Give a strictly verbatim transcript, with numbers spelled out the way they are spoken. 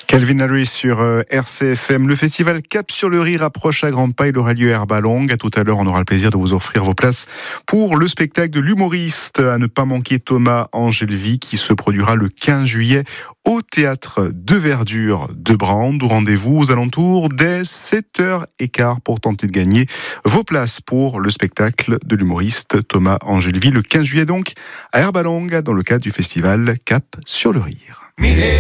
Calvin Harris sur R C F M. Le festival Cap sur le Rire approche à grands pas. Il aura lieu à Herbalongue. À tout à l'heure, on aura le plaisir de vous offrir vos places pour le spectacle de l'humoriste. À ne pas manquer, Thomas Angelvy, qui se produira le quinze juillet au Théâtre de Verdure de Brande. Rendez-vous aux alentours dès sept heures quinze pour tenter de gagner vos places pour le spectacle de l'humoriste Thomas Angelvy le quinze juillet donc à Herbalongue dans le cadre du festival Cap sur le Rire.